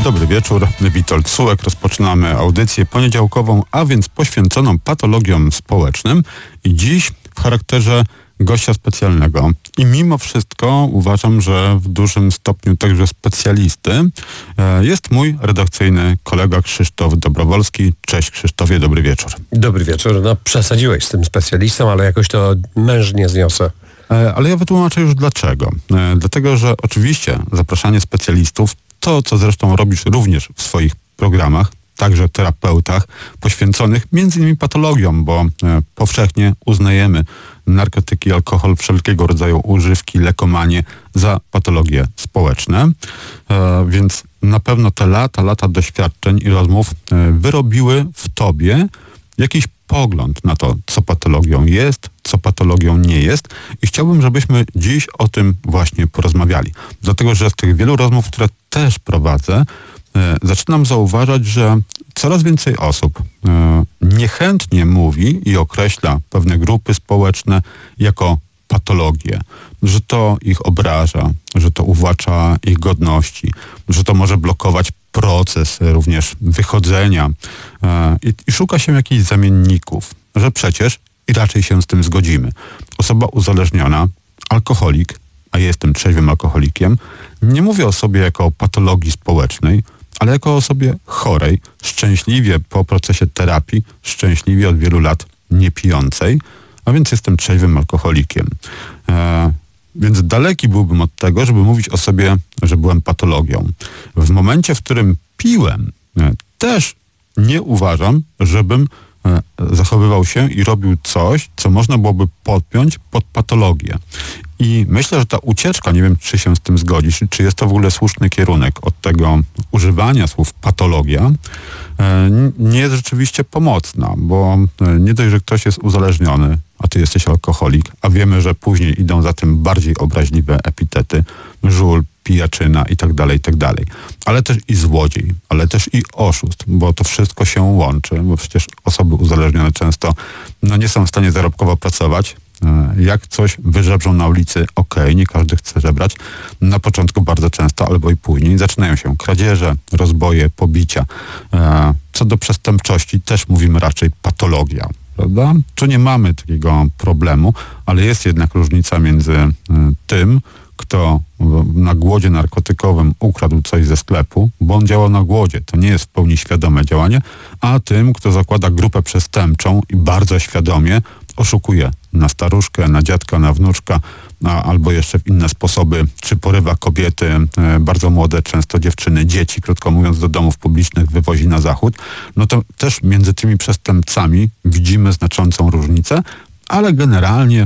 Dobry wieczór, Witold Sułek. Rozpoczynamy audycję poniedziałkową, a więc poświęconą patologiom społecznym i dziś w charakterze gościa specjalnego. I mimo wszystko uważam, że w dużym stopniu także specjalisty jest mój redakcyjny kolega Krzysztof Dobrowolski. Cześć Krzysztofie, dobry wieczór. Dobry wieczór. No przesadziłeś z tym specjalistą, ale jakoś to mężnie zniosę. Ale ja wytłumaczę już dlaczego. Dlatego, że oczywiście zapraszanie specjalistów, to co zresztą robisz również w swoich programach, także terapeutach, poświęconych między innymi patologiom, bo powszechnie uznajemy narkotyki, alkohol, wszelkiego rodzaju używki, lekomanie za patologie społeczne. Więc na pewno te lata doświadczeń i rozmów wyrobiły w tobie jakiś pogląd na to, co patologią jest, co patologią nie jest i chciałbym, żebyśmy dziś o tym właśnie porozmawiali. Dlatego, że z tych wielu rozmów, które też prowadzę, zaczynam zauważać, że coraz więcej osób niechętnie mówi i określa pewne grupy społeczne jako patologie, że to ich obraża, że to uwłacza ich godności, że to może blokować proces również wychodzenia i szuka się jakichś zamienników, że przecież i raczej się z tym zgodzimy. Osoba uzależniona, alkoholik, a ja jestem trzeźwym alkoholikiem, nie mówię o sobie jako o patologii społecznej, ale jako o osobie chorej, szczęśliwie po procesie terapii, szczęśliwie od wielu lat niepijącej, a więc jestem trzeźwym alkoholikiem. Więc daleki byłbym od tego, żeby mówić o sobie, że byłem patologią. W momencie, w którym piłem, też nie uważam, żebym zachowywał się i robił coś, co można byłoby podpiąć pod patologię. I myślę, że ta ucieczka, nie wiem, czy się z tym zgodzisz, czy jest to w ogóle słuszny kierunek od tego używania słów patologia, nie jest rzeczywiście pomocna, bo nie dość, że ktoś jest uzależniony, a ty jesteś alkoholik, a wiemy, że później idą za tym bardziej obraźliwe epitety, żul, pijaczyna i tak dalej, ale też i złodziej, ale też i oszust, bo to wszystko się łączy, bo przecież osoby uzależnione często nie są w stanie zarobkowo pracować. Jak coś wyżebrzą na ulicy, nie każdy chce żebrać. Na początku bardzo często, albo i później zaczynają się kradzieże, rozboje, pobicia. Co do przestępczości też mówimy raczej patologia, prawda? Tu nie mamy takiego problemu, ale jest jednak różnica między tym, kto na głodzie narkotykowym ukradł coś ze sklepu, bo on działał na głodzie, to nie jest w pełni świadome działanie, a tym, kto zakłada grupę przestępczą i bardzo świadomie oszukuje na staruszkę, na dziadka, na wnuczka, albo jeszcze w inne sposoby, czy porywa kobiety, bardzo młode, często dziewczyny, dzieci, krótko mówiąc, do domów publicznych wywozi na zachód, no to też między tymi przestępcami widzimy znaczącą różnicę, ale generalnie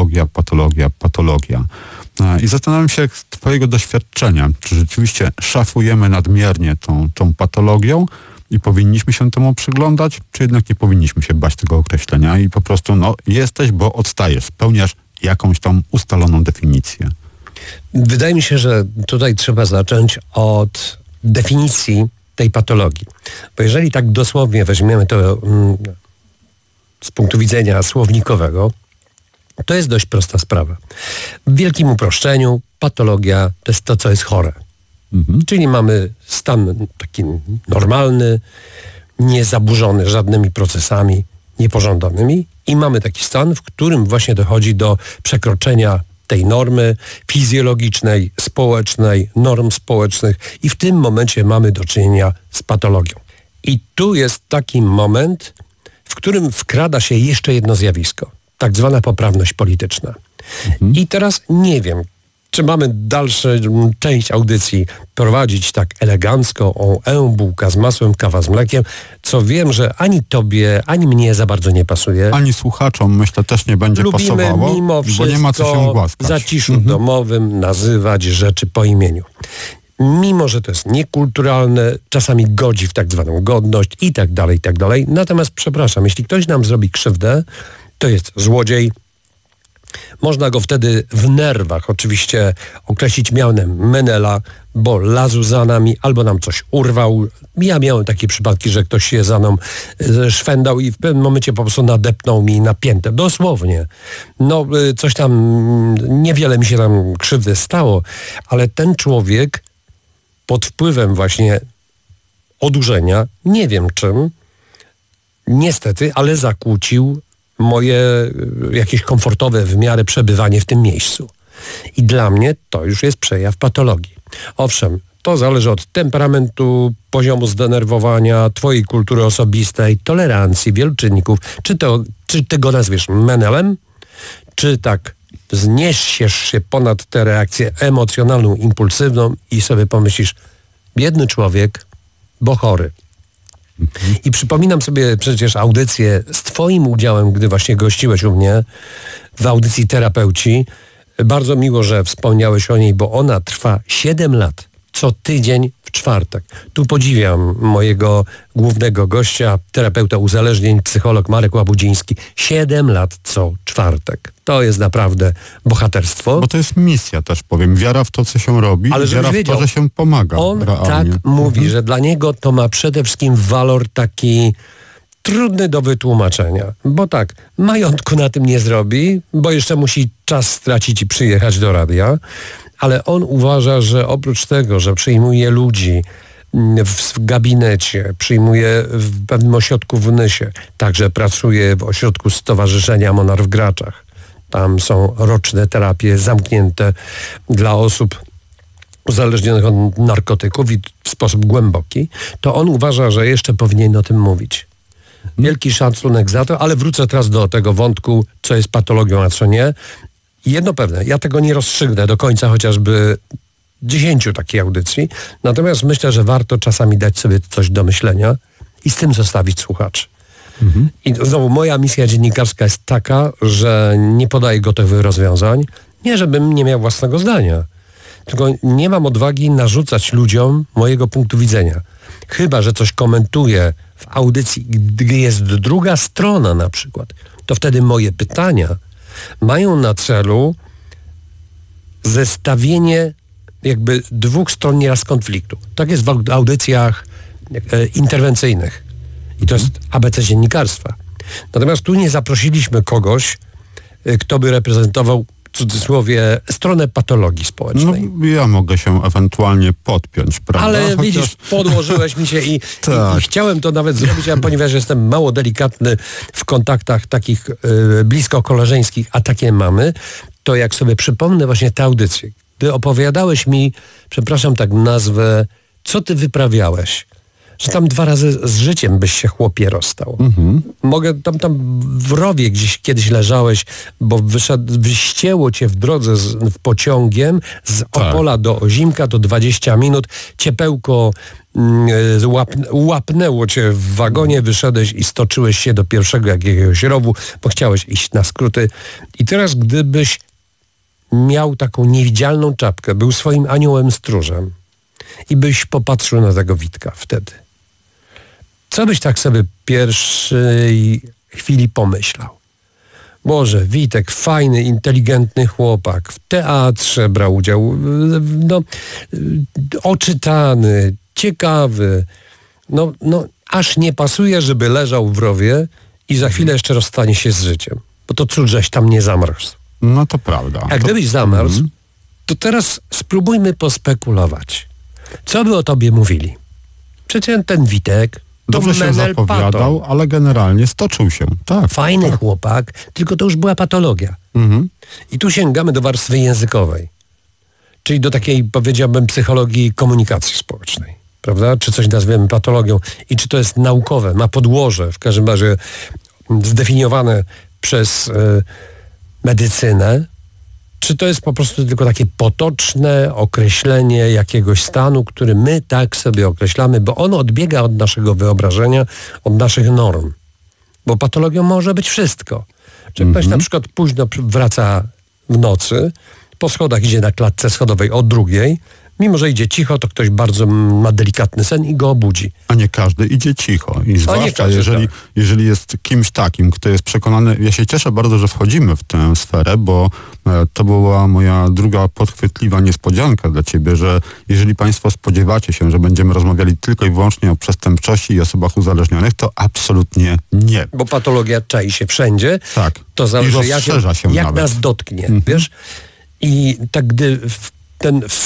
patologia. I zastanawiam się, z twojego doświadczenia, czy rzeczywiście szafujemy nadmiernie tą patologią i powinniśmy się temu przyglądać, czy jednak nie powinniśmy się bać tego określenia i po prostu jesteś, bo odstajesz, spełniasz jakąś tam ustaloną definicję. Wydaje mi się, że tutaj trzeba zacząć od definicji tej patologii. Bo jeżeli tak dosłownie weźmiemy to z punktu widzenia słownikowego, to jest dość prosta sprawa. W wielkim uproszczeniu patologia to jest to, co jest chore. Czyli mamy stan taki normalny, niezaburzony żadnymi procesami niepożądanymi i mamy taki stan, w którym właśnie dochodzi do przekroczenia tej normy fizjologicznej, społecznej, norm społecznych i w tym momencie mamy do czynienia z patologią. I tu jest taki moment, w którym wkrada się jeszcze jedno zjawisko, tak zwana poprawność polityczna. I teraz nie wiem, czy mamy dalszą część audycji prowadzić tak elegancko o bułka z masłem, kawa z mlekiem, co wiem, że ani tobie, ani mnie za bardzo nie pasuje. Ani słuchaczom, myślę, też nie będzie pasowało, lubimy mimo wszystko bo nie ma co się głaskać. W zaciszu domowym nazywać rzeczy po imieniu. Mimo że to jest niekulturalne, czasami godzi w tak zwaną godność i tak dalej. Natomiast przepraszam, jeśli ktoś nam zrobi krzywdę, to jest złodziej. Można go wtedy w nerwach oczywiście określić mianem Menela, bo lazł za nami albo nam coś urwał. Ja miałem takie przypadki, że ktoś się za mną szwendał i w pewnym momencie po prostu nadepnął mi na piętę. Dosłownie. No coś tam, niewiele mi się tam krzywdy stało, ale ten człowiek pod wpływem właśnie odurzenia, nie wiem czym, niestety, ale zakłócił moje jakieś komfortowe w miarę przebywanie w tym miejscu. I dla mnie to już jest przejaw patologii. Owszem, to zależy od temperamentu, poziomu zdenerwowania, twojej kultury osobistej, tolerancji, wielu czynników. Czy ty go nazwiesz menelem, czy tak wzniesiesz się ponad tę reakcję emocjonalną, impulsywną i sobie pomyślisz, biedny człowiek, bo chory. I przypominam sobie przecież audycję z twoim udziałem, gdy właśnie gościłeś u mnie w audycji Terapeuci. Bardzo miło, że wspomniałeś o niej, bo ona trwa 7 lat. Co tydzień w czwartek. Tu podziwiam mojego głównego gościa, terapeuta uzależnień, psycholog Marek Łabudziński. 7 lat co czwartek. To jest naprawdę bohaterstwo. Bo to jest misja też, powiem. Wiara w to, co się robi, ale wiara w to, że się pomaga. On realnie. tak mówi, że dla niego to ma przede wszystkim walor taki trudny do wytłumaczenia. Bo tak, majątku na tym nie zrobi, bo jeszcze musi czas stracić i przyjechać do radia. Ale on uważa, że oprócz tego, że przyjmuje ludzi w gabinecie, przyjmuje w pewnym ośrodku w Nysie, także pracuje w ośrodku Stowarzyszenia Monarch w Graczach. Tam są roczne terapie zamknięte dla osób uzależnionych od narkotyków i w sposób głęboki, to on uważa, że jeszcze powinien o tym mówić. Wielki szacunek za to, ale wrócę teraz do tego wątku, co jest patologią, a co nie. Jedno pewne, ja tego nie rozstrzygnę do końca chociażby 10 takich audycji, natomiast myślę, że warto czasami dać sobie coś do myślenia i z tym zostawić słuchaczy. I znowu moja misja dziennikarska jest taka, że nie podaję gotowych rozwiązań, nie żebym nie miał własnego zdania, tylko nie mam odwagi narzucać ludziom mojego punktu widzenia. Chyba że coś komentuję w audycji, gdy jest druga strona na przykład, to wtedy moje pytania mają na celu zestawienie jakby dwóch stron nieraz konfliktu. Tak jest w audycjach interwencyjnych. I to jest ABC dziennikarstwa. Natomiast tu nie zaprosiliśmy kogoś, kto by reprezentował, w cudzysłowie, stronę patologii społecznej. No, ja mogę się ewentualnie podpiąć, prawda? Ale widzisz, podłożyłeś mi się i chciałem to nawet zrobić, a ponieważ jestem mało delikatny w kontaktach takich blisko koleżeńskich, a takie mamy, to jak sobie przypomnę właśnie tę audycję, gdy opowiadałeś mi, przepraszam tak nazwę, co ty wyprawiałeś, że tam 2 razy z życiem byś się, chłopie, rozstał. Mogę, tam w rowie gdzieś kiedyś leżałeś, bo wyścięło cię w drodze w pociągiem z Opola do Ozimka, to 20 minut, ciepełko łapnęło cię w wagonie, wyszedłeś i stoczyłeś się do pierwszego jakiegoś rowu, bo chciałeś iść na skróty. I teraz gdybyś miał taką niewidzialną czapkę, był swoim aniołem stróżem i byś popatrzył na tego Witka wtedy, co byś tak sobie pierwszej chwili pomyślał? Boże, Witek, fajny, inteligentny chłopak, w teatrze brał udział, no, oczytany, ciekawy, no, aż nie pasuje, żeby leżał w rowie i za chwilę jeszcze rozstanie się z życiem, bo to cud, żeś tam nie zamarzł. No to prawda. A gdybyś zamarzł, to teraz spróbujmy pospekulować. Co by o tobie mówili? Przecież ten Witek dobrze się zapowiadał, ale generalnie stoczył się. Tak, fajny chłopak, tylko to już była patologia. I tu sięgamy do warstwy językowej, czyli do takiej, powiedziałbym, psychologii komunikacji społecznej, prawda? Czy coś nazwiemy patologią i czy to jest naukowe, ma podłoże, w każdym razie zdefiniowane przez medycynę, czy to jest po prostu tylko takie potoczne określenie jakiegoś stanu, który my tak sobie określamy, bo ono odbiega od naszego wyobrażenia, od naszych norm. Bo patologią może być wszystko. Czy ktoś na przykład późno wraca w nocy, po schodach idzie na klatce schodowej o 2:00, mimo że idzie cicho, to ktoś bardzo ma delikatny sen i go obudzi. A nie każdy idzie cicho. I zwłaszcza jeżeli jest kimś takim, kto jest przekonany... Ja się cieszę bardzo, że wchodzimy w tę sferę, bo to była moja druga podchwytliwa niespodzianka dla ciebie, że jeżeli państwo spodziewacie się, że będziemy rozmawiali tylko i wyłącznie o przestępczości i osobach uzależnionych, to absolutnie nie. Bo patologia czai się wszędzie. Tak. To zależy, I rozszerza się jak nawet. nas dotknie, wiesz? I tak gdy ten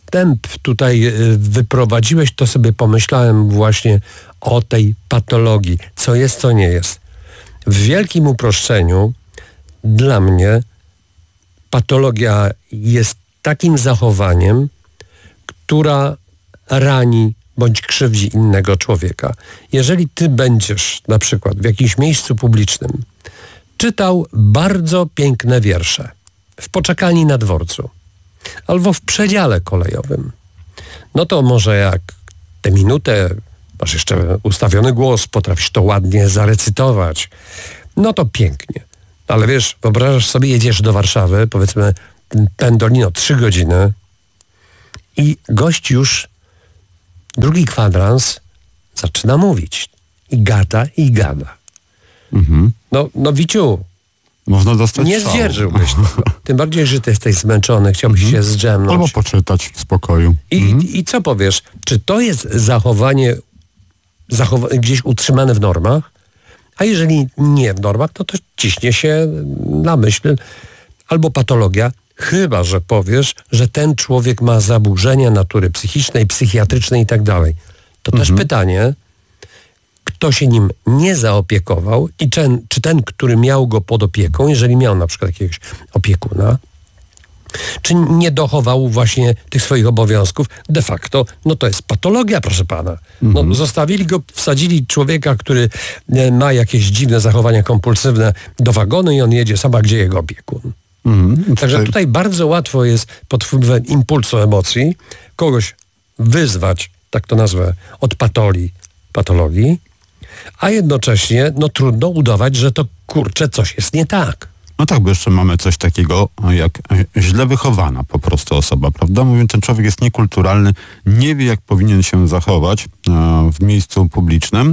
wstęp tutaj wyprowadziłeś, to sobie pomyślałem właśnie o tej patologii. Co jest, co nie jest. W wielkim uproszczeniu dla mnie patologia jest takim zachowaniem, która rani bądź krzywdzi innego człowieka. Jeżeli ty będziesz na przykład w jakimś miejscu publicznym czytał bardzo piękne wiersze w poczekalni na dworcu albo w przedziale kolejowym, no to może jak tę minutę masz jeszcze ustawiony głos, potrafisz to ładnie zarecytować, no to pięknie. Ale wiesz, wyobrażasz sobie, jedziesz do Warszawy, powiedzmy Pendolino 3 godziny i gość już drugi kwadrans zaczyna mówić. I gada. No Wiciu, można dostać nie szału. Zdzierżyłbyś tego. Tym bardziej, że ty jesteś zmęczony, chciałbyś się zdrzemnąć. Albo poczytać w spokoju. I co powiesz? Czy to jest zachowanie gdzieś utrzymane w normach? A jeżeli nie w normach, to ciśnie się na myśl albo patologia, chyba że powiesz, że ten człowiek ma zaburzenia natury psychicznej, psychiatrycznej i tak dalej. To też pytanie, kto się nim nie zaopiekował i czy ten, który miał go pod opieką, jeżeli miał na przykład jakiegoś opiekuna, czy nie dochował właśnie tych swoich obowiązków, de facto, no to jest patologia, proszę pana. No, zostawili go, wsadzili człowieka, który ma jakieś dziwne zachowania kompulsywne do wagonu i on jedzie sama, gdzie jego opiekun. Także tutaj bardzo łatwo jest pod wpływem impulsu emocji kogoś wyzwać, tak to nazwę, od patologii, a jednocześnie no trudno udawać, że to kurczę coś jest nie tak. No tak, bo jeszcze mamy coś takiego jak źle wychowana po prostu osoba, prawda? Mówię, ten człowiek jest niekulturalny, nie wie jak powinien się zachować w miejscu publicznym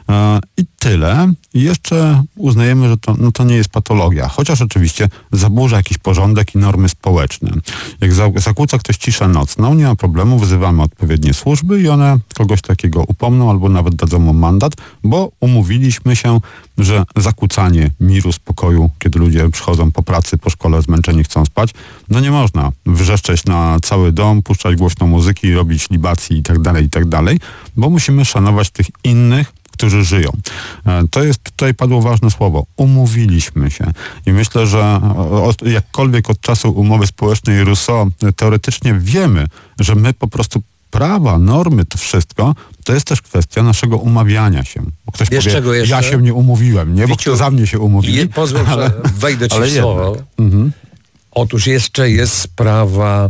i tyle. I jeszcze uznajemy, że to nie jest patologia, chociaż oczywiście zaburza jakiś porządek i normy społeczne. Jak zakłóca ktoś ciszę nocną, nie ma problemu, wzywamy odpowiednie służby i one kogoś takiego upomną albo nawet dadzą mu mandat, bo umówiliśmy się, że zakłócanie miru, spokoju, kiedy ludzie przychodzą po pracy, po szkole zmęczeni, chcą spać, no nie można wrzeszczeć na cały dom, puszczać głośno muzyki, robić libacji i tak dalej, bo musimy szanować tych innych, którzy żyją. To jest, tutaj padło ważne słowo, umówiliśmy się. I myślę, że jakkolwiek od czasu umowy społecznej Rousseau teoretycznie wiemy, że my po prostu prawa, normy, to wszystko, to jest też kwestia naszego umawiania się. Bo ktoś Wiesz, powie, czego jeszcze? ja się nie umówiłem, nie? Bo za mnie się umówili. Pozwól, że wejdę ci w słowo. Otóż jeszcze jest sprawa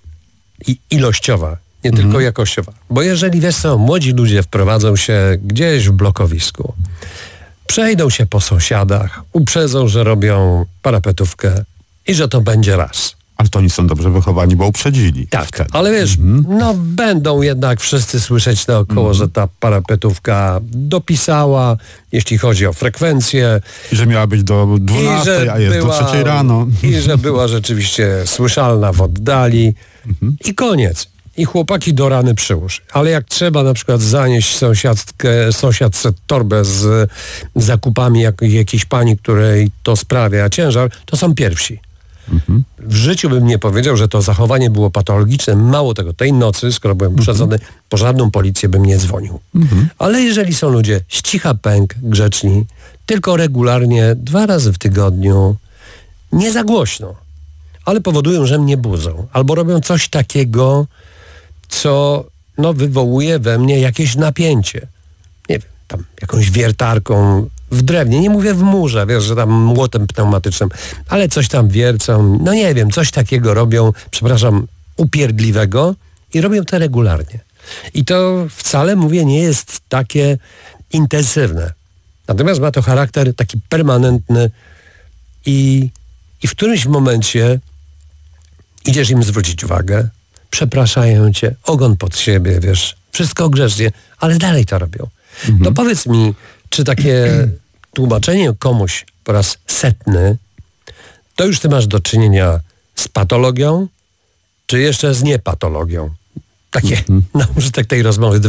ilościowa, nie tylko jakościowa. Bo jeżeli, wiesz co, młodzi ludzie wprowadzą się gdzieś w blokowisku, przejdą się po sąsiadach, uprzedzą, że robią parapetówkę i że to będzie raz. Ale to oni są dobrze wychowani, bo uprzedzili. Tak, wtedy. ale wiesz, no będą jednak wszyscy słyszeć naokoło, że ta parapetówka dopisała, jeśli chodzi o frekwencję. I że miała być do 12, a jest do 3 rano. I że była rzeczywiście słyszalna w oddali. I koniec. I chłopaki do rany przyłóż. Ale jak trzeba na przykład zanieść sąsiadce torbę z zakupami jakiejś pani, której to sprawia ciężar, to są pierwsi. W życiu bym nie powiedział, że to zachowanie było patologiczne. Mało tego, tej nocy, skoro byłem uprzedzony, po żadną policję bym nie dzwonił. Ale jeżeli są ludzie z cicha pęk, grzeczni, tylko regularnie 2 razy w tygodniu, nie za głośno, ale powodują, że mnie budzą. Albo robią coś takiego, co wywołuje we mnie jakieś napięcie. Nie wiem, tam jakąś wiertarką w drewnie, nie mówię w murze, wiesz, że tam młotem pneumatycznym, ale coś tam wiercą, no nie wiem, coś takiego robią, przepraszam, upierdliwego i robią to regularnie. I to wcale, mówię, nie jest takie intensywne. Natomiast ma to charakter taki permanentny i w którymś momencie idziesz im zwrócić uwagę, przepraszają cię, ogon pod siebie, wiesz, wszystko grzecznie, ale dalej to robią. To powiedz mi, czy takie tłumaczenie komuś po raz 100, to już ty masz do czynienia z patologią, czy jeszcze z niepatologią? Takie, na użytek tej rozmowy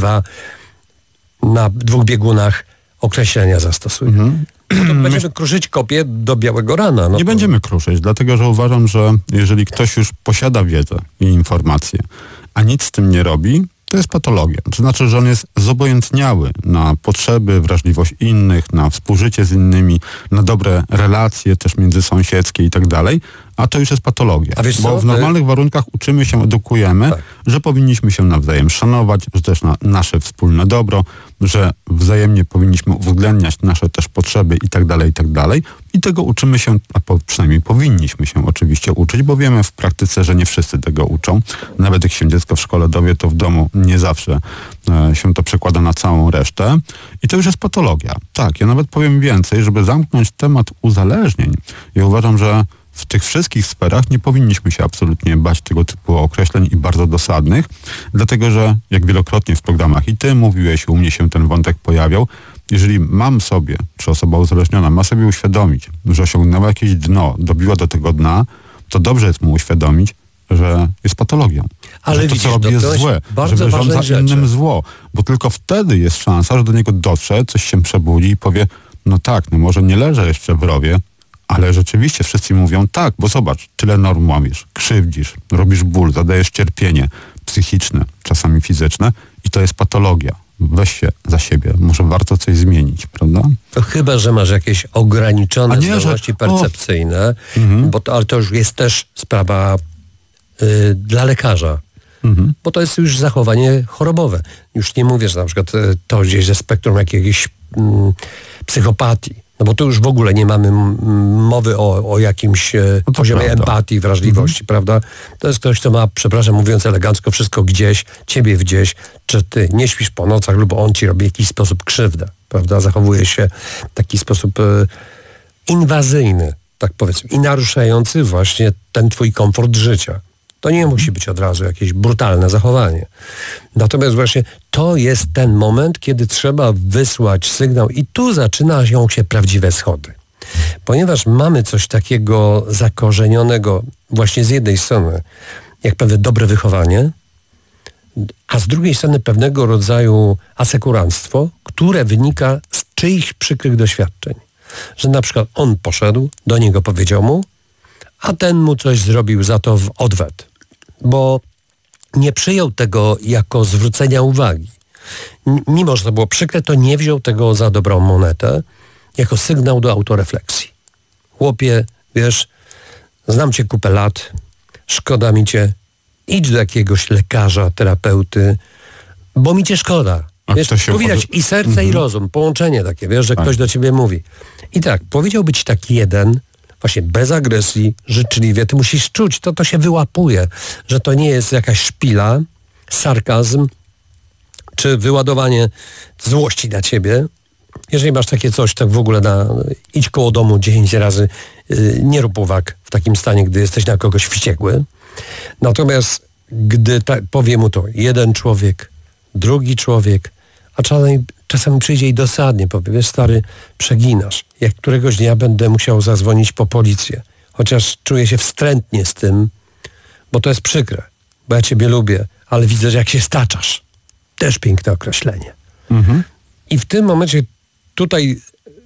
na 2 biegunach określenia zastosuję. To będziemy kruszyć kopię do białego rana. Nie będziemy kruszyć, dlatego że uważam, że jeżeli ktoś już posiada wiedzę i informacje a nic z tym nie robi, to jest patologia. To znaczy, że on jest zobojętniały na potrzeby, wrażliwość innych, na współżycie z innymi, na dobre relacje też międzysąsiedzkie i tak dalej, a to już jest patologia. A wiesz bo co? w normalnych warunkach uczymy się, edukujemy, że powinniśmy się nawzajem szanować, że to jest nasze wspólne dobro, że wzajemnie powinniśmy uwzględniać nasze też potrzeby i tak dalej, i tak dalej. I tego uczymy się, przynajmniej powinniśmy się oczywiście uczyć, bo wiemy w praktyce, że nie wszyscy tego uczą. Nawet jak się dziecko w szkole dowie, to w domu nie zawsze się to przekłada na całą resztę. I to już jest patologia. Tak, ja nawet powiem więcej, żeby zamknąć temat uzależnień. Ja uważam, że w tych wszystkich sferach nie powinniśmy się absolutnie bać tego typu określeń i bardzo dosadnych, dlatego że, jak wielokrotnie w programach i ty mówiłeś, u mnie się ten wątek pojawiał, jeżeli mam sobie, czy osoba uzależniona ma sobie uświadomić, że osiągnęła jakieś dno, dobiła do tego dna, to dobrze jest mu uświadomić, że jest patologią. Ale że to, widzisz, co robi, jest złe, że wyrządza innym zło. Bo tylko wtedy jest szansa, że do niego dotrze, coś się przebudzi i powie, no tak, no może nie leżę jeszcze w rowie, ale rzeczywiście wszyscy mówią, tak, bo zobacz, tyle norm łamiesz, krzywdzisz, robisz ból, zadajesz cierpienie psychiczne, czasami fizyczne i to jest patologia. Weź się za siebie, może warto coś zmienić, prawda? To chyba, że masz jakieś ograniczone zdolności percepcyjne, ale to już jest też sprawa dla lekarza. Bo to jest już zachowanie chorobowe. Już nie mówię, że na przykład to gdzieś ze spektrum jakiejś psychopatii. No bo tu już w ogóle nie mamy mowy o jakimś poziomie empatii, wrażliwości, prawda? To jest ktoś, kto ma, przepraszam, mówiąc elegancko, wszystko gdzieś, ciebie gdzieś, czy ty nie śpisz po nocach lub on ci robi w jakiś sposób krzywdę, prawda? Zachowuje się w taki sposób inwazyjny, tak powiedzmy, i naruszający właśnie ten twój komfort życia. To nie musi być od razu jakieś brutalne zachowanie. Natomiast właśnie to jest ten moment, kiedy trzeba wysłać sygnał i tu zaczynają się prawdziwe schody. Ponieważ mamy coś takiego zakorzenionego właśnie z jednej strony, jak pewne dobre wychowanie, a z drugiej strony pewnego rodzaju asekuranstwo, które wynika z czyichś przykrych doświadczeń. Że na przykład on poszedł, do niego powiedział mu, a ten mu coś zrobił za to w odwet. Bo nie przyjął tego jako zwrócenia uwagi. Mimo że to było przykre, to nie wziął tego za dobrą monetę, jako sygnał do autorefleksji. Chłopie, wiesz, znam cię kupę lat, szkoda mi cię, idź do jakiegoś lekarza, terapeuty, bo mi cię szkoda. Wiesz, tu widać i serce, i rozum, połączenie takie, wiesz, że ktoś do ciebie mówi. I tak, powiedziałby ci tak jeden, właśnie bez agresji, życzliwie, ty musisz czuć, to się wyłapuje, że to nie jest jakaś szpila, sarkazm, czy wyładowanie złości na ciebie. Jeżeli masz takie coś, tak w ogóle idź koło domu 10 razy, nie rób uwag w takim stanie, gdy jesteś na kogoś wściekły. Natomiast gdy powie mu to jeden człowiek, drugi człowiek, a czasami przyjdzie i dosadnie powie, wiesz stary, przeginasz. Jak któregoś dnia będę musiał zadzwonić po policję. Chociaż czuję się wstrętnie z tym, bo to jest przykre, bo ja ciebie lubię, ale widzę, że jak się staczasz. Też piękne określenie. I w tym momencie tutaj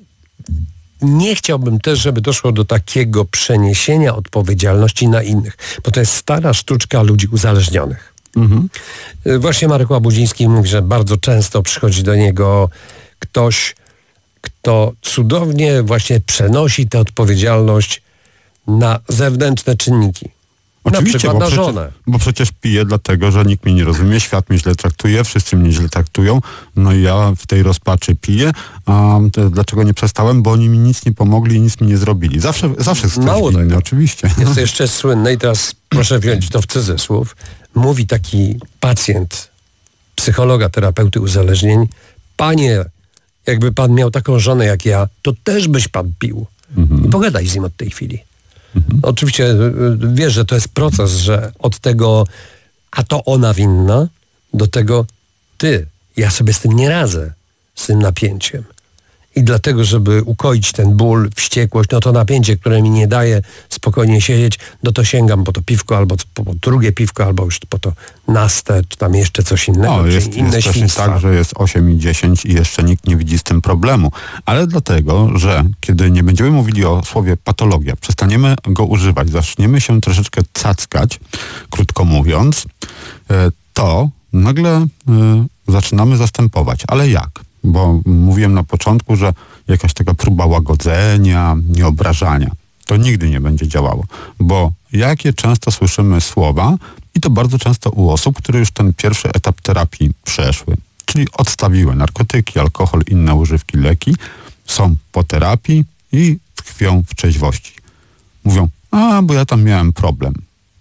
nie chciałbym też, żeby doszło do takiego przeniesienia odpowiedzialności na innych, bo to jest stara sztuczka ludzi uzależnionych. Właśnie Marek Łabudziński mówi, że bardzo często przychodzi do niego ktoś, kto cudownie właśnie przenosi tę odpowiedzialność na zewnętrzne czynniki. Oczywiście, na przykład na żonę. Bo przecież piję dlatego, że nikt mnie nie rozumie, świat mnie źle traktuje, wszyscy mnie źle traktują, no i ja w tej rozpaczy piję, a dlaczego nie przestałem? Bo oni mi nic nie pomogli i nic mi nie zrobili. Zawsze jest ktoś inny, oczywiście. Jest jeszcze słynne i teraz proszę wziąć to w cudzysłów. Mówi taki pacjent, psychologa, terapeuty uzależnień, panie, jakby pan miał taką żonę jak ja, to też byś pan pił. I pogadaj z nim od tej chwili. Oczywiście wiesz, że to jest proces, że od tego, a to ona winna, do tego ja sobie z tym nie radzę, z tym napięciem. i dlatego, żeby ukoić ten ból, wściekłość, no to napięcie, które mi nie daje spokojnie siedzieć, no to sięgam po to piwko, albo po drugie piwko, albo już po to nastę, czy tam jeszcze coś innego, No, jest inne też świństwa. tak, że jest 8 i 10 i jeszcze nikt nie widzi z tym problemu. Ale dlatego, że kiedy nie będziemy mówili o słowie patologia, przestaniemy go używać, zaczniemy się troszeczkę cackać, krótko mówiąc, to nagle zaczynamy zastępować. Ale jak? Bo mówiłem na początku, że jakaś taka próba łagodzenia, nieobrażania, to nigdy nie będzie działało. Bo jakie często słyszymy słowa, i to bardzo często u osób, które już ten pierwszy etap terapii przeszły, czyli odstawiły narkotyki, alkohol, inne używki, leki, są po terapii i tkwią w trzeźwości. Mówią, bo ja tam miałem problem.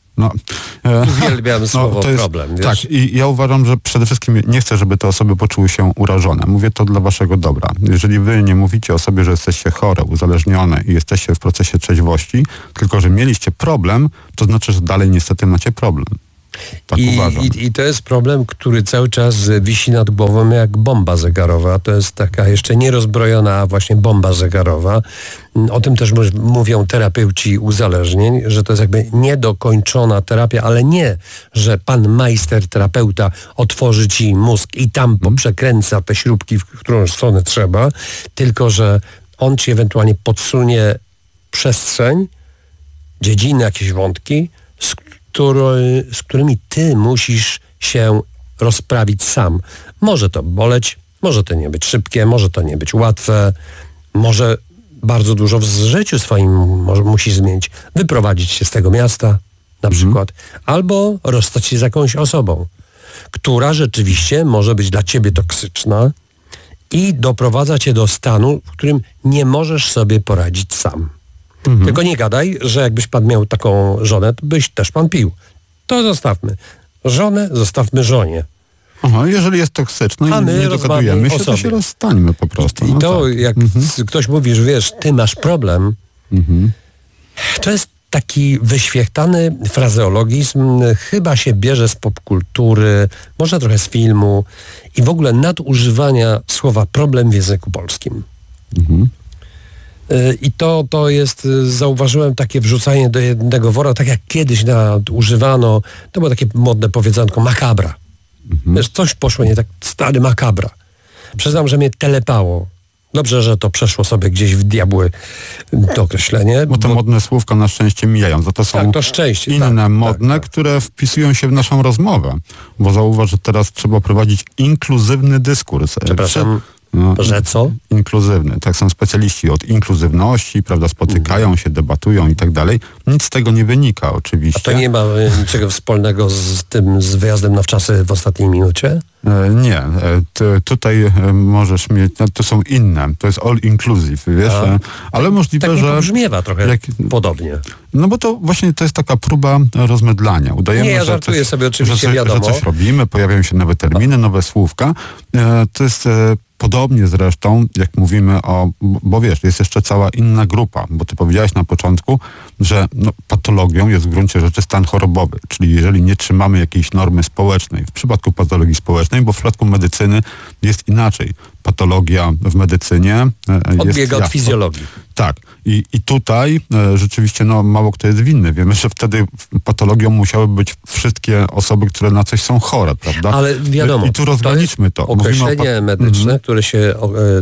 Uwielbiam słowo problem. Wiesz? Tak, i ja uważam, że przede wszystkim nie chcę, żeby te osoby poczuły się urażone. Mówię to dla waszego dobra. Jeżeli wy nie mówicie o sobie, że jesteście chore, uzależnione i jesteście w procesie trzeźwości, tylko że mieliście problem, to znaczy, że dalej niestety macie problem. Tak uważam. I to jest problem, który cały czas wisi nad głową jak bomba zegarowa. To jest taka jeszcze nierozbrojona właśnie bomba zegarowa. O tym też mówią terapeuci uzależnień, że to jest jakby niedokończona terapia, ale nie, że pan majster terapeuta otworzy ci mózg i tam poprzekręca te śrubki, w którą stronę trzeba, tylko że on ci ewentualnie podsunie przestrzeń, dziedziny, jakieś wątki, z którymi ty musisz się rozprawić sam. Może to boleć, może to nie być szybkie, może to nie być łatwe, może bardzo dużo w życiu swoim musisz zmienić. Wyprowadzić się z tego miasta na przykład, albo rozstać się z jakąś osobą, która rzeczywiście może być dla ciebie toksyczna i doprowadza cię do stanu, w którym nie możesz sobie poradzić sam. Tylko nie gadaj, że jakbyś pan miał taką żonę, to byś też pan pił. To zostawmy. Żonę zostawmy żonie. Jeżeli jest toksyczne i nie dogadujemy się, to się rozstańmy po prostu. I to jak ktoś mówi, że wiesz, ty masz problem, to jest taki wyświechtany frazeologizm, chyba się bierze z popkultury, może trochę z filmu i w ogóle nadużywania słowa problem w języku polskim. I to jest, zauważyłem takie wrzucanie do jednego wora, tak jak kiedyś używano, to było takie modne powiedzonko, makabra. Wiesz, coś poszło nie tak, stary makabra. Przyznam, że mnie telepało. Dobrze, że to przeszło sobie gdzieś w diabły to określenie. Bo te modne słówka na szczęście mijają. Za to są to szczęście, inne modne, które wpisują się w naszą rozmowę. Bo zauważ, że teraz trzeba prowadzić inkluzywny dyskurs. Przepraszam. Że co? Inkluzywny. Tak są specjaliści od inkluzywności, prawda, spotykają się, debatują i tak dalej. Nic z tego nie wynika oczywiście. A to nie ma niczego wspólnego z wyjazdem na wczasy w ostatniej minucie? Nie. Tutaj możesz mieć, to są inne. To jest all inclusive, wiesz? Ale możliwe, tak że... Tak brzmiewa trochę podobnie. No bo to właśnie to jest taka próba rozmydlania. Udajemy, ja żartuję sobie oczywiście, wiadomo. Że coś robimy, pojawiają się nowe terminy, nowe słówka. To jest... Podobnie zresztą, jak mówimy bo wiesz, jest jeszcze cała inna grupa, bo ty powiedziałeś na początku, że patologią jest w gruncie rzeczy stan chorobowy, czyli jeżeli nie trzymamy jakiejś normy społecznej, w przypadku patologii społecznej, bo w przypadku medycyny jest inaczej. Patologia w medycynie odbiega od fizjologii. Tak. I tutaj rzeczywiście mało kto jest winny. Wiemy, że wtedy patologią musiały być wszystkie osoby, które na coś są chore, prawda? Ale wiadomo, I tu rozgraniczmy to. Określenie medyczne, które się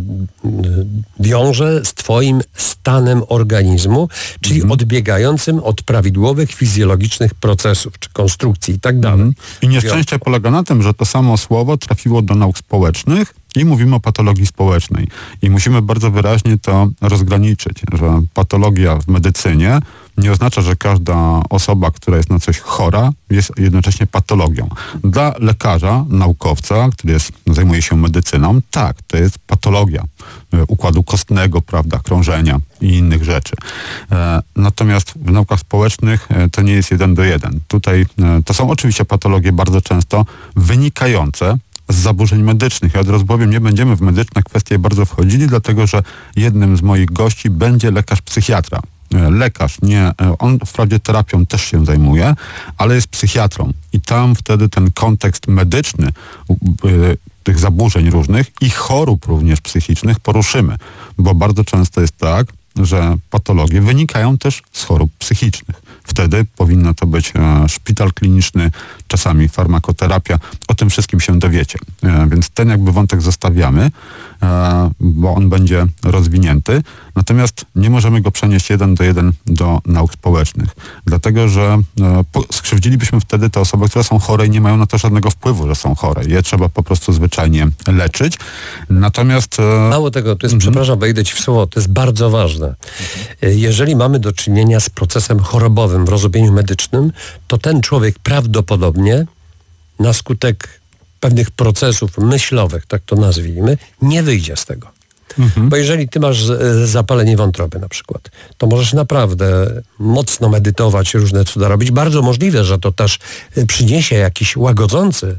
wiąże z twoim stanem organizmu, czyli odbiegającym od prawidłowych fizjologicznych procesów, czy konstrukcji i tak dalej. I nieszczęście polega na tym, że to samo słowo trafiło do nauk społecznych i mówimy o patologii społecznej. I musimy bardzo wyraźnie to rozgraniczyć, że patologia w medycynie nie oznacza, że każda osoba, która jest na coś chora, jest jednocześnie patologią. Dla lekarza, naukowca, który zajmuje się medycyną, tak, to jest patologia układu kostnego, prawda, krążenia i innych rzeczy. Natomiast w naukach społecznych to nie jest 1:1. Tutaj to są oczywiście patologie bardzo często wynikające z zaburzeń medycznych. Ja od razu powiem, nie będziemy w medyczne kwestie bardzo wchodzili, dlatego że jednym z moich gości będzie lekarz psychiatra. Lekarz, on wprawdzie terapią też się zajmuje, ale jest psychiatrą i tam wtedy ten kontekst medyczny tych zaburzeń różnych i chorób również psychicznych poruszymy. Bo bardzo często jest tak, że patologie wynikają też z chorób psychicznych. Wtedy powinno to być szpital kliniczny, czasami farmakoterapia. O tym wszystkim się dowiecie. Więc ten jakby wątek zostawiamy, bo on będzie rozwinięty. Natomiast nie możemy go przenieść 1:1 do nauk społecznych. Dlatego, że skrzywdzilibyśmy wtedy te osoby, które są chore i nie mają na to żadnego wpływu, że są chore. Je trzeba po prostu zwyczajnie leczyć. Natomiast... Mało tego, to jest, przepraszam, wejdę ci w słowo, to jest bardzo ważne. Jeżeli mamy do czynienia z procesem chorobowym w rozumieniu medycznym, to ten człowiek prawdopodobnie na skutek pewnych procesów myślowych, tak to nazwijmy, nie wyjdzie z tego. Bo jeżeli ty masz zapalenie wątroby na przykład, to możesz naprawdę mocno medytować, różne cuda robić. Bardzo możliwe, że to też przyniesie jakiś łagodzący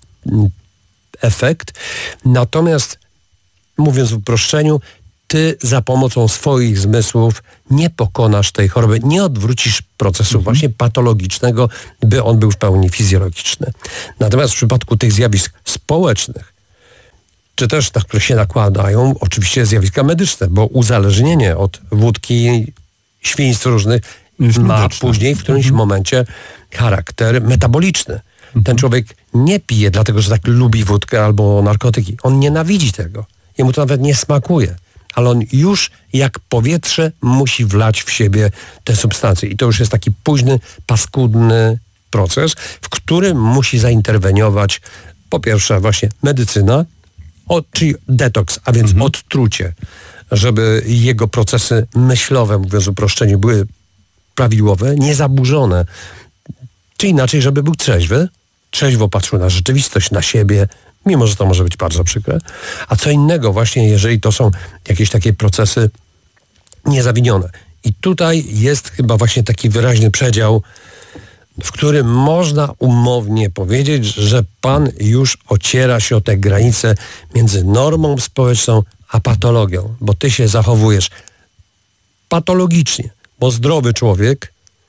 efekt. Natomiast, mówiąc w uproszczeniu, ty za pomocą swoich zmysłów nie pokonasz tej choroby, nie odwrócisz procesu właśnie patologicznego, by on był w pełni fizjologiczny. Natomiast w przypadku tych zjawisk społecznych, czy też na które się nakładają oczywiście zjawiska medyczne, bo uzależnienie od wódki, świństw różnych ma później w którymś momencie charakter metaboliczny. Ten człowiek nie pije dlatego, że tak lubi wódkę albo narkotyki. On nienawidzi tego. Jemu to nawet nie smakuje. Ale on już jak powietrze musi wlać w siebie te substancje. I to już jest taki późny, paskudny proces, w którym musi zainterweniować po pierwsze właśnie medycyna, czyli detoks, a więc odtrucie, żeby jego procesy myślowe, mówiąc w uproszczeniu, były prawidłowe, niezaburzone. Czy inaczej, żeby był trzeźwy, trzeźwo patrzył na rzeczywistość, na siebie, mimo że to może być bardzo przykre. A co innego właśnie, jeżeli to są jakieś takie procesy niezawinione. I tutaj jest chyba właśnie taki wyraźny przedział, w którym można umownie powiedzieć, że pan już ociera się o tę granicę między normą społeczną a patologią, bo ty się zachowujesz patologicznie, bo zdrowy człowiek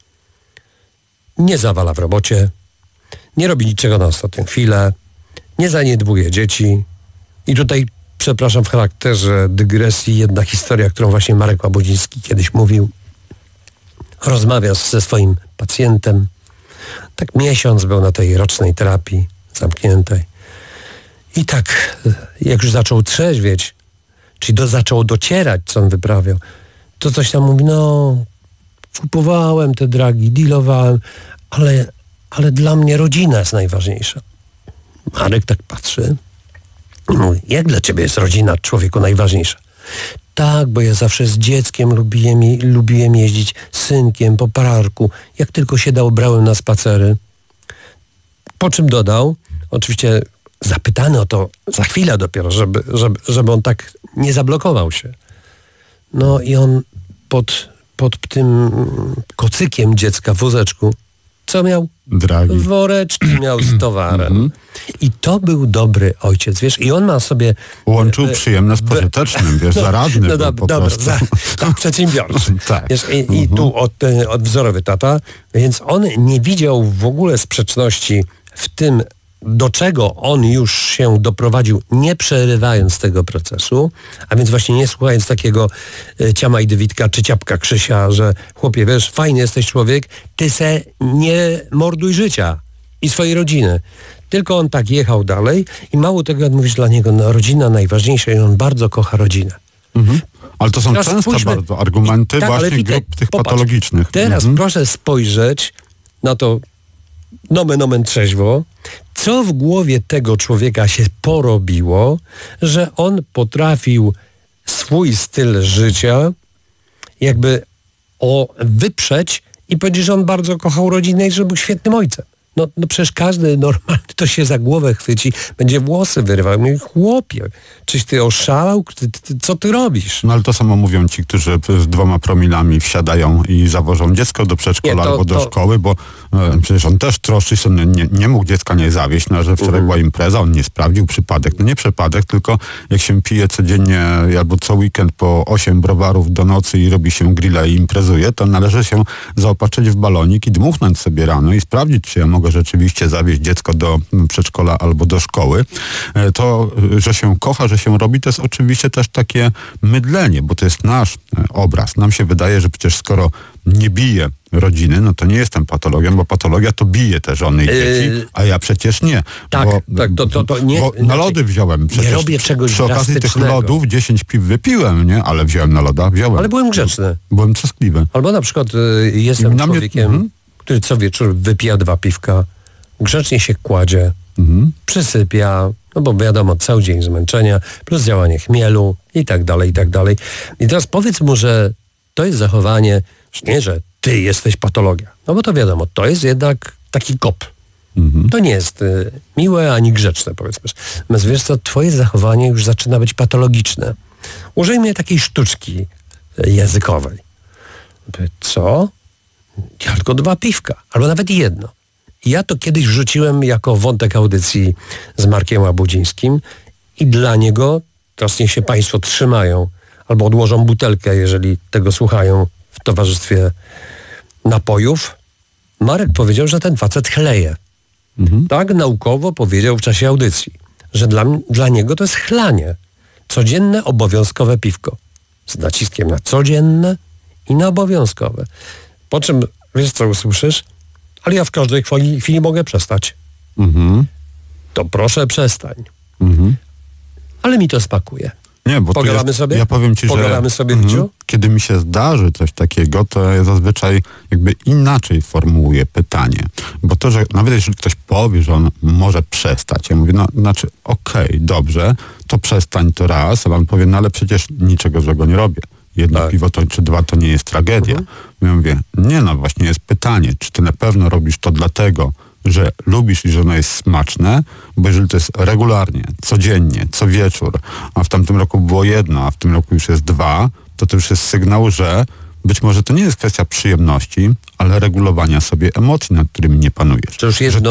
nie zawala w robocie, nie robi niczego na ostatnią chwilę, nie zaniedbuje dzieci. I tutaj, przepraszam, w charakterze dygresji, jedna historia, którą właśnie Marek Łabodziński kiedyś mówił. Rozmawia ze swoim pacjentem. Tak miesiąc był na tej rocznej terapii zamkniętej. I tak, jak już zaczął trzeźwieć, czyli zaczął docierać, co on wyprawiał, to coś tam mówi, no, kupowałem te dragi, dealowałem, ale dla mnie rodzina jest najważniejsza. Marek tak patrzy i mówi, jak dla ciebie jest rodzina, człowieku, najważniejsza? Tak, bo ja zawsze z dzieckiem lubiłem jeździć, z synkiem po parku. Jak tylko się dało, brałem na spacery. Po czym dodał, oczywiście zapytany o to za chwilę dopiero, żeby on tak nie zablokował się. No i on pod tym kocykiem dziecka w wózeczku, co miał? Dragi. Woreczki miał z towarem. I to był dobry ojciec, wiesz, i on ma sobie... Łączył przyjemne z pożytecznym, wiesz, zaradny był po prostu. Przedsiębiorczy. Tak. Wiesz, i tu odwzorowy tata, więc on nie widział w ogóle sprzeczności w tym, do czego on już się doprowadził, nie przerywając tego procesu, a więc właśnie nie słuchając takiego Ciama i Dywitka czy Ciapka Krzysia, że chłopie, wiesz, fajny jesteś człowiek, ty se nie morduj życia i swojej rodziny. Tylko on tak jechał dalej i mało tego, jak mówisz, dla niego no, rodzina najważniejsza i on bardzo kocha rodzinę. Ale to są teraz często bardzo argumenty właśnie grup tych patologicznych. Teraz proszę spojrzeć na to nomen omen trzeźwo, co w głowie tego człowieka się porobiło, że on potrafił swój styl życia jakby wyprzeć i powiedzieć, że on bardzo kochał rodzinę i że był świetnym ojcem. No przecież każdy normalny to się za głowę chwyci, będzie włosy wyrywał. Mówi, chłopie, czyś ty oszalał? Co ty robisz? No ale to samo mówią ci, którzy z 2 promilami wsiadają i zawożą dziecko do przedszkola albo do szkoły, bo przecież on też troszczy się, nie mógł dziecka nie zawieźć, no, że wczoraj była impreza, on nie sprawdził przypadek. No nie przypadek, tylko jak się pije codziennie albo co weekend po 8 browarów do nocy i robi się grilla i imprezuje, to należy się zaopatrzyć w balonik i dmuchnąć sobie rano i sprawdzić, czy ja mogę mogę rzeczywiście zawieźć dziecko do przedszkola albo do szkoły. To, że się kocha, że się robi, to jest oczywiście też takie mydlenie, bo to jest nasz obraz. Nam się wydaje, że przecież skoro nie bije rodziny, no to nie jestem patologiem, bo patologia to bije te żony i dzieci, a ja przecież nie. Tak, to nie. Bo na lody wziąłem przecież. Nie robię czegoś przy okazji tych lodów 10 piw wypiłem, nie? Ale wziąłem na loda, wziąłem. Ale byłem grzeczny. Byłem troskliwy. Albo na przykład jestem człowiekiem, który co wieczór wypija 2 piwka, grzecznie się kładzie, przysypia, no bo wiadomo, cały dzień zmęczenia, plus działanie chmielu i tak dalej, i tak dalej. I teraz powiedz mu, że to jest zachowanie, nie, że ty jesteś patologia. No bo to wiadomo, to jest jednak taki kop. To nie jest miłe ani grzeczne, powiedzmy. Natomiast wiesz co, twoje zachowanie już zaczyna być patologiczne. Użyjmy takiej sztuczki językowej. Co? Ja tylko 2 piwka, albo nawet 1. Ja to kiedyś wrzuciłem jako wątek audycji z Markiem Łabudzińskim i dla niego, teraz niech się państwo trzymają, albo odłożą butelkę, jeżeli tego słuchają w towarzystwie napojów. Marek powiedział, że ten facet chleje. Tak naukowo powiedział w czasie audycji, że dla niego to jest chlanie. Codzienne, obowiązkowe piwko. Z naciskiem na codzienne i na obowiązkowe. Po czym, wiesz co usłyszysz? Ale ja w każdej chwili mogę przestać. To proszę przestań. Ale mi to smakuje. Nie, bo pogadamy sobie? Ja powiem ci, pogadamy że sobie, Wiciu? Kiedy mi się zdarzy coś takiego, to ja zazwyczaj jakby inaczej formułuję pytanie. Bo to, że nawet jeśli ktoś powie, że on może przestać, ja mówię, no znaczy okej, dobrze, to przestań to raz, ale on powie, no ale przecież niczego złego nie robię. Jedno piwo to, czy 2 to nie jest tragedia. Ja mówię, nie, no właśnie jest pytanie, czy ty na pewno robisz to dlatego, że lubisz i że ono jest smaczne, bo jeżeli to jest regularnie, codziennie, co wieczór, a w tamtym roku było 1, a w tym roku już jest 2, to już jest sygnał, że być może to nie jest kwestia przyjemności, ale regulowania sobie emocji, nad którymi nie panujesz. To już jedno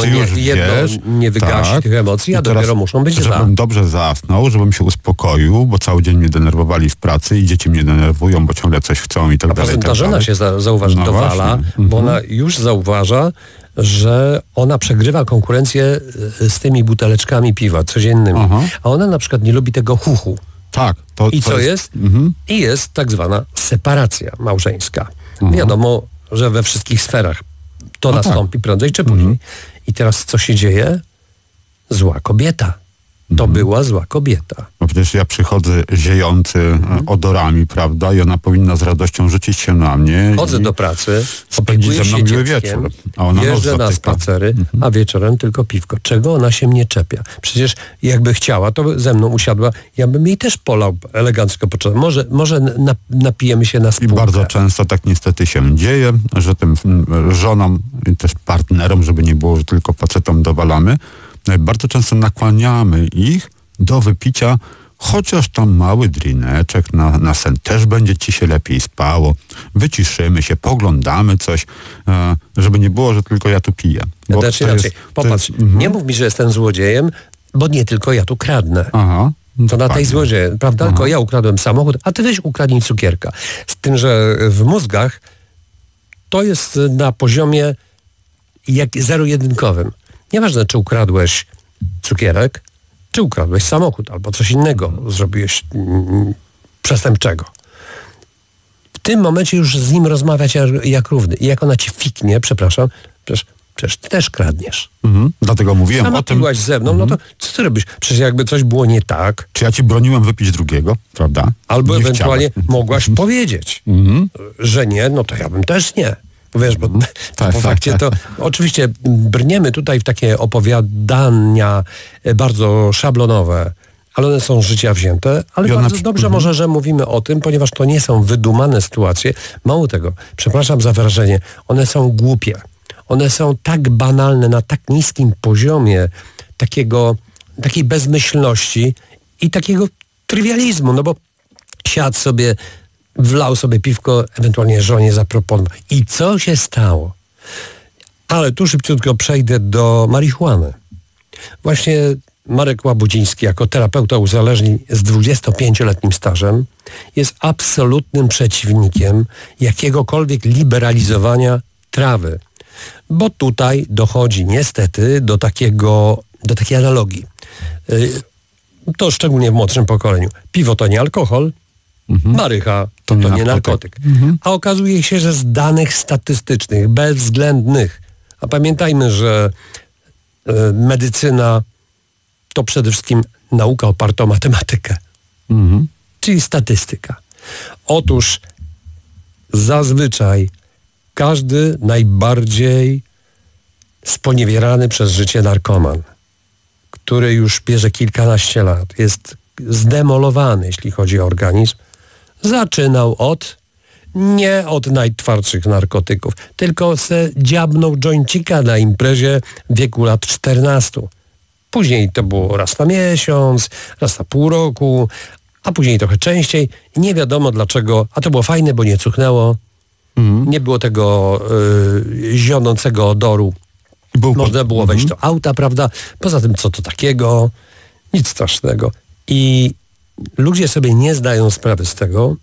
nie wygasi tych emocji, a dopiero muszą być 2. Żebym dobrze zasnął, żebym się uspokoił, bo cały dzień mnie denerwowali w pracy i dzieci mnie denerwują, bo ciągle coś chcą i tak dalej. Ta żona się dowala, bo ona już zauważa, że ona przegrywa konkurencję z tymi buteleczkami piwa codziennymi. A ona na przykład nie lubi tego chuchu. Tak. I co jest? I jest tak zwana separacja małżeńska. Wiadomo, że we wszystkich sferach to nastąpi prędzej czy później. I teraz co się dzieje? Zła kobieta. To była zła kobieta. No przecież ja przychodzę ziejący odorami, prawda? I ona powinna z radością rzucić się na mnie. Chodzę do pracy, spędzić ze mną miły wieczór. A ona jeżdżę na spacery, a wieczorem tylko piwko. Czego ona się mnie czepia? Przecież jakby chciała, to ze mną usiadła, ja bym jej też polał elegancko po czele. Może napijemy się na spółkę. I bardzo często tak niestety się dzieje, że tym żonom i też partnerom, żeby nie było, że tylko facetom dowalamy, bardzo często nakłaniamy ich do wypicia chociaż tam mały drineczek na sen. Też będzie ci się lepiej spało. Wyciszymy się, poglądamy coś, żeby nie było, że tylko ja tu piję. Popatrz, nie mów mi, że jestem złodziejem, bo nie tylko ja tu kradnę. To na tej złodzieje, prawda? Tylko ja ukradłem samochód, a ty weź ukradnij cukierka. Z tym, że w mózgach to jest na poziomie zero-jedynkowym. Nieważne, czy ukradłeś cukierek, czy ukradłeś samochód, albo coś innego zrobiłeś przestępczego. W tym momencie już z nim rozmawiać jak równy. I jak ona ci fiknie, przepraszam, przecież ty też kradniesz. Dlatego mówiłem Sama o tym. piłaś ze mną, no to co ty robisz? Przecież jakby coś było nie tak. Czy ja ci broniłem wypić drugiego, prawda? Albo nie ewentualnie mogłaś powiedzieć, że nie, no to ja bym też nie. Wiesz, bo po fakcie to oczywiście brniemy tutaj w takie opowiadania bardzo szablonowe, ale one są z życia wzięte, ale bardzo dobrze może, że mówimy o tym, ponieważ to nie są wydumane sytuacje. Mało tego, przepraszam za wyrażenie, one są głupie. One są tak banalne, na tak niskim poziomie takiej bezmyślności i takiego trywializmu, no bo siadł sobie, wlał sobie piwko, ewentualnie żonie zaproponował. I co się stało? Ale tu szybciutko przejdę do marihuany. Właśnie Marek Łabudziński jako terapeuta uzależnień z 25-letnim stażem jest absolutnym przeciwnikiem jakiegokolwiek liberalizowania trawy. Bo tutaj dochodzi niestety do takiej analogii. To szczególnie w młodszym pokoleniu. Piwo to nie alkohol, marycha to nie narkotyk. A okazuje się, że z danych statystycznych, bezwzględnych, a pamiętajmy, że medycyna to przede wszystkim nauka oparta o matematykę, czyli statystyka. Otóż zazwyczaj każdy najbardziej sponiewierany przez życie narkoman, który już bierze kilkanaście lat, jest zdemolowany, jeśli chodzi o organizm, zaczynał nie od najtwardszych narkotyków, tylko se dziabnął joincika na imprezie w wieku lat 14. Później to było raz na miesiąc, raz na pół roku, a później trochę częściej. Nie wiadomo dlaczego, a to było fajne, bo nie cuchnęło. Nie było tego zionącego odoru. Można było wejść do auta, prawda? Poza tym, co to takiego? Nic strasznego. I ludzie sobie nie zdają sprawy z tego,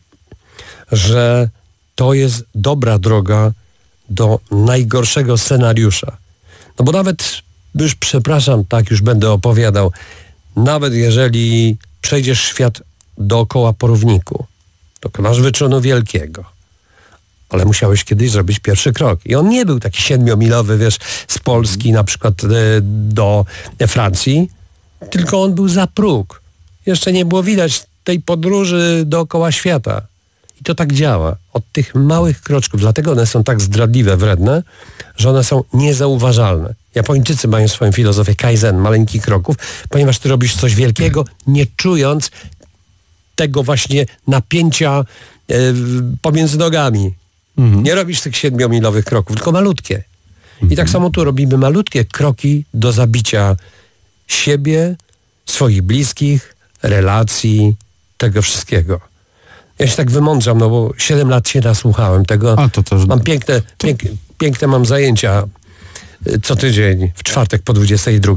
że to jest dobra droga do najgorszego scenariusza. No bo nawet, już przepraszam, tak już będę opowiadał, nawet jeżeli przejdziesz świat dookoła po równiku, dokonasz wyczynu wielkiego, ale musiałeś kiedyś zrobić pierwszy krok. I on nie był taki 7-milowy, wiesz, z Polski na przykład do Francji, tylko on był za próg. Jeszcze nie było widać tej podróży dookoła świata. I to tak działa. Od tych małych kroczków. Dlatego one są tak zdradliwe, wredne, że one są niezauważalne. Japończycy mają swoją filozofię kaizen, maleńkich kroków, ponieważ ty robisz coś wielkiego, nie czując tego właśnie napięcia pomiędzy nogami. Nie robisz tych 7-milowych kroków, tylko malutkie. I tak samo tu robimy malutkie kroki do zabicia siebie, swoich bliskich, relacji, tego wszystkiego. Ja się tak wymądrzam, no bo 7 lat się nasłuchałem tego. Mam piękne mam zajęcia co tydzień, w czwartek po 22.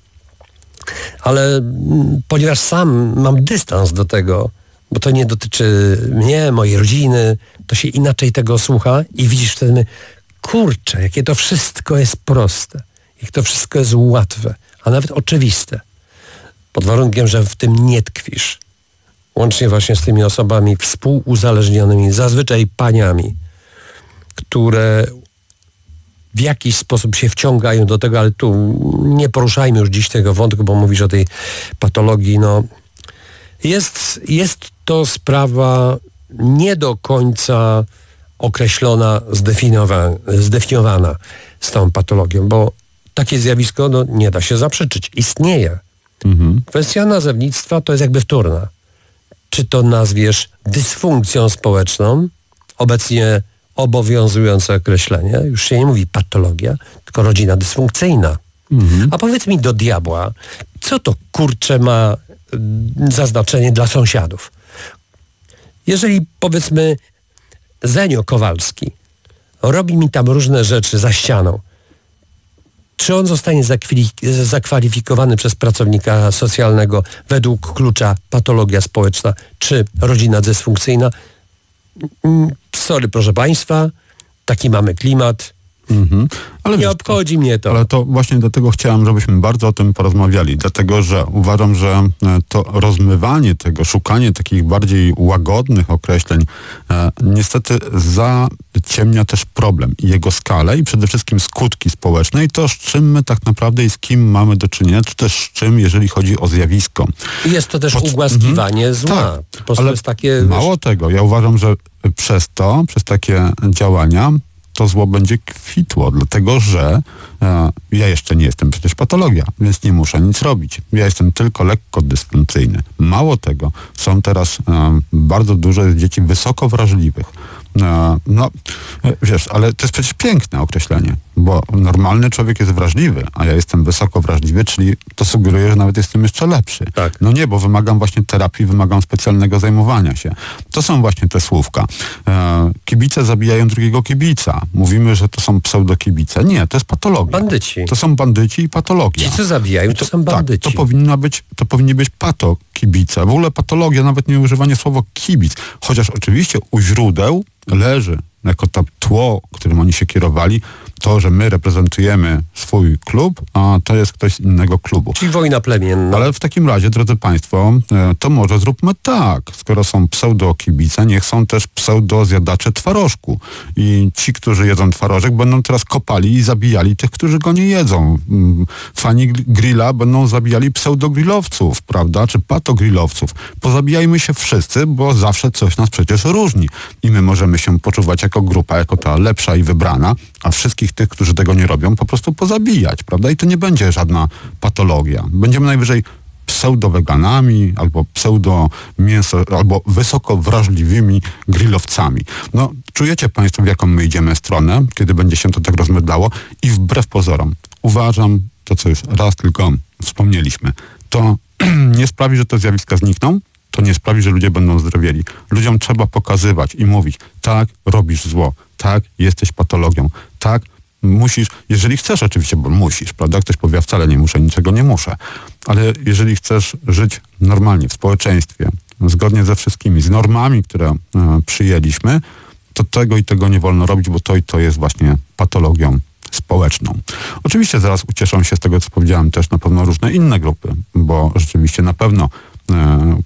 Ale ponieważ sam mam dystans do tego, bo to nie dotyczy mnie, mojej rodziny, to się inaczej tego słucha i widzisz wtedy, kurczę, jakie to wszystko jest proste, jak to wszystko jest łatwe, a nawet oczywiste. Pod warunkiem, że w tym nie tkwisz. Łącznie właśnie z tymi osobami współuzależnionymi, zazwyczaj paniami, które w jakiś sposób się wciągają do tego, ale tu nie poruszajmy już dziś tego wątku, bo mówisz o tej patologii. No, jest to sprawa nie do końca określona, zdefiniowana z tą patologią, bo takie zjawisko nie da się zaprzeczyć. Istnieje. Kwestia nazewnictwa to jest jakby wtórna. Czy to nazwiesz dysfunkcją społeczną, obecnie obowiązujące określenie, już się nie mówi patologia, tylko rodzina dysfunkcyjna. A powiedz mi do diabła, co to kurczę ma za znaczenie dla sąsiadów? Jeżeli powiedzmy Zenio Kowalski robi mi tam różne rzeczy za ścianą, czy on zostanie zakwalifikowany przez pracownika socjalnego według klucza patologia społeczna, czy rodzina dysfunkcyjna? Sorry, proszę państwa, taki mamy klimat. Ale nie obchodzi mnie to. Ale to właśnie dlatego chciałem, żebyśmy bardzo o tym porozmawiali, dlatego że uważam, że to rozmywanie tego, szukanie takich bardziej łagodnych określeń niestety zaciemnia też problem i jego skalę i przede wszystkim skutki społeczne i to, z czym my tak naprawdę i z kim mamy do czynienia, czy też z czym, jeżeli chodzi o zjawisko. I jest to też ugłaskiwanie zła. Tak, po prostu ale jest takie, mało tego, ja uważam, że przez takie działania to zło będzie kwitło, dlatego że ja jeszcze nie jestem przecież patologia, więc nie muszę nic robić. Ja jestem tylko lekko dysfunkcyjny. Mało tego, są teraz bardzo dużo dzieci wysoko wrażliwych. Wiesz, ale to jest przecież piękne określenie, bo normalny człowiek jest wrażliwy, a ja jestem wysoko wrażliwy, czyli to sugeruje, że nawet jestem jeszcze lepszy. Tak. No nie, bo wymagam właśnie terapii, wymagam specjalnego zajmowania się. To są właśnie te słówka. Kibice zabijają drugiego kibica. Mówimy, że to są pseudokibice. Nie, to jest patologia. Bandyci. To są bandyci i patologia. Ci, co zabijają, to są bandyci. Tak, to powinni być patokibice. W ogóle patologia, nawet nie używanie słowa kibic. Chociaż oczywiście u źródeł leży jako to tło, którym oni się kierowali, to, że my reprezentujemy swój klub, a to jest ktoś z innego klubu. Czyli wojna plemienna. Ale w takim razie, drodzy Państwo, to może zróbmy tak. Skoro są pseudo-kibice, niech są też pseudo-zjadacze twarożku. I ci, którzy jedzą twarożek, będą teraz kopali i zabijali tych, którzy go nie jedzą. Fani grilla będą zabijali pseudo-grillowców, prawda? Czy pato-grillowców. Pozabijajmy się wszyscy, bo zawsze coś nas przecież różni. I my możemy się poczuwać jako grupa, jako ta lepsza i wybrana, a wszystkich tych, którzy tego nie robią, po prostu pozabijać, prawda? I to nie będzie żadna patologia. Będziemy najwyżej pseudo-weganami, albo pseudo-mięso, albo wysoko wrażliwymi grillowcami. No, czujecie Państwo, w jaką my idziemy stronę, kiedy będzie się to tak rozmydlało i wbrew pozorom uważam, to co już raz tylko wspomnieliśmy, to nie sprawi, że te zjawiska znikną, to nie sprawi, że ludzie będą zdrowieli. Ludziom trzeba pokazywać i mówić, tak, robisz zło, tak, jesteś patologią, tak, musisz, jeżeli chcesz oczywiście, bo musisz, prawda? Ktoś powie, ja wcale nie muszę, niczego nie muszę. Ale jeżeli chcesz żyć normalnie w społeczeństwie, zgodnie ze wszystkimi, z normami, które przyjęliśmy, to tego i tego nie wolno robić, bo to i to jest właśnie patologią społeczną. Oczywiście zaraz ucieszą się z tego, co powiedziałem, też na pewno różne inne grupy, bo rzeczywiście na pewno